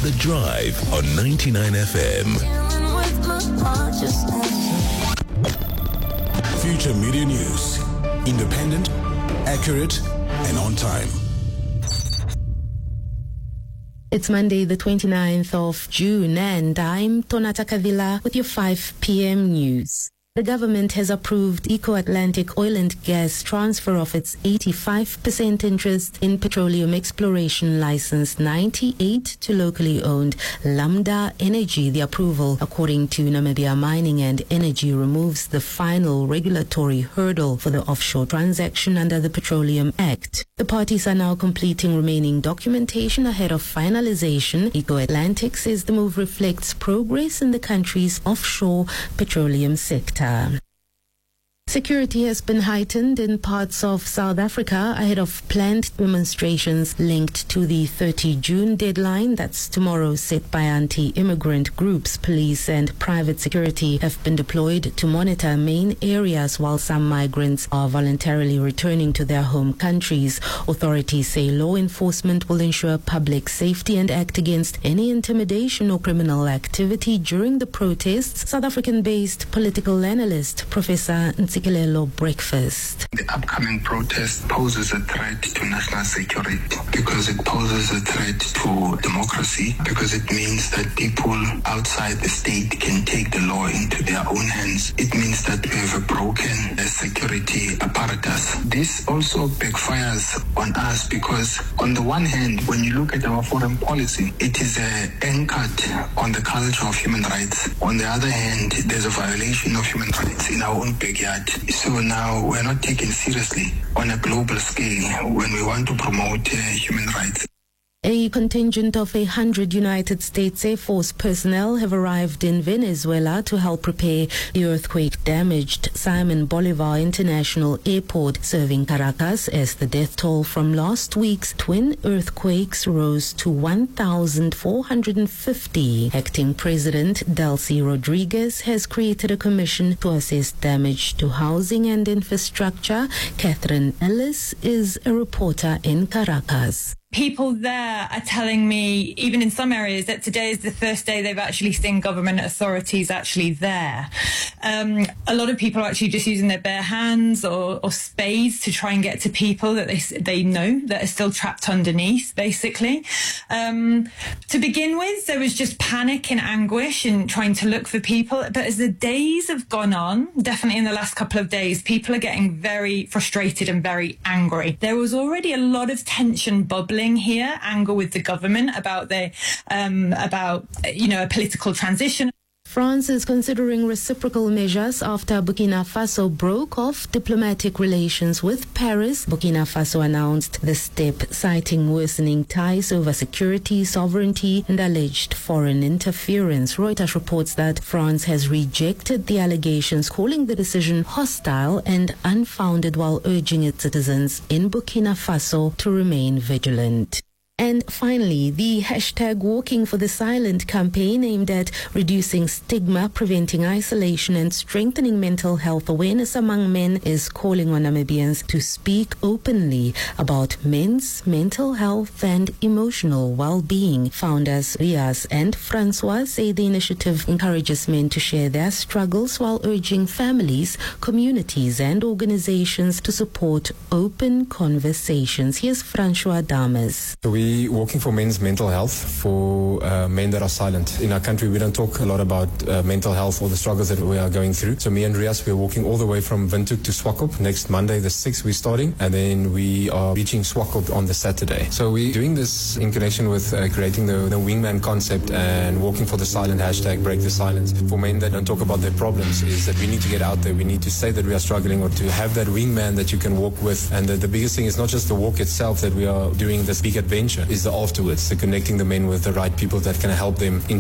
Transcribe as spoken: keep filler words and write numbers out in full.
The Drive on ninety-nine F M. Future Media News. Independent, accurate, and on time. It's Monday, the twenty-ninth of June, and I'm Tonata Kavila with your five p.m. news. The government has approved Eco Atlantic Oil and Gas transfer of its eighty-five percent interest in petroleum exploration license ninety-eight to locally owned Lambda Energy. The approval, according to Namibia Mining and Energy, removes the final regulatory hurdle for the offshore transaction under the Petroleum Act. The parties are now completing remaining documentation ahead of finalization. Eco Atlantic says the move reflects progress in the country's offshore petroleum sector. Security has been heightened in parts of South Africa ahead of planned demonstrations linked to the thirtieth of June deadline. That's tomorrow, set by anti-immigrant groups. Police and private security have been deployed to monitor main areas while some migrants are voluntarily returning to their home countries. Authorities say law enforcement will ensure public safety and act against any intimidation or criminal activity during the protests. South African-based political analyst Professor Ntsikelelo Breakfast. The upcoming protest poses a threat to national security because it poses a threat to democracy, because it means that people outside the state can take the law into their own hands. It means that we have a broken security apparatus. This also backfires on us because on the one hand, when you look at our foreign policy, it is uh, anchored on the culture of human rights. On the other hand, there's a violation of human rights in our own backyard. So now we're not taken seriously on a global scale when we want to promote uh, human rights. A contingent of a hundred United States Air Force personnel have arrived in Venezuela to help repair the earthquake-damaged Simon Bolivar International Airport, serving Caracas as the death toll from last week's twin earthquakes rose to one thousand four hundred fifty. Acting President Delcy Rodriguez has created a commission to assess damage to housing and infrastructure. Catherine Ellis is a reporter in Caracas. People there are telling me, even in some areas, that today is the first day they've actually seen government authorities actually there. Um, a lot of people are actually just using their bare hands or, or spades to try and get to people that they they know that are still trapped underneath, basically. Um, to begin with, there was just panic and anguish and trying to look for people. But as the days have gone on, definitely in the last couple of days, people are getting very frustrated and very angry. There was already a lot of tension bubbling here, anger with the government about the um, about you know a political transition. France is considering reciprocal measures after Burkina Faso broke off diplomatic relations with Paris. Burkina Faso announced the step, citing worsening ties over security, sovereignty, and alleged foreign interference. Reuters reports that France has rejected the allegations, calling the decision hostile and unfounded, while urging its citizens in Burkina Faso to remain vigilant. And finally, the hashtag Walking for the Silent campaign, aimed at reducing stigma, preventing isolation, and strengthening mental health awareness among men, is calling on Namibians to speak openly about men's mental health and emotional well-being. Founders Rias and Francois say the initiative encourages men to share their struggles while urging families, communities, and organizations to support open conversations. Here's Francois Damas. So we Walking for men's mental health, for uh, men that are silent. In our country, we don't talk a lot about uh, mental health or the struggles that we are going through. So me and Rias, we're walking all the way from Windhoek to Swakop. Next Monday, the sixth, we're starting. And then we are reaching Swakop on the Saturday. So we're doing this in connection with uh, creating the, the wingman concept and Walking for the Silent hashtag, break the silence. For men that don't talk about their problems, is that we need to get out there. We need to say that we are struggling, or to have that wingman that you can walk with. And the, the biggest thing is not just the walk itself, that we are doing this big adventure, is the afterwards, the connecting the men with the right people that can help them in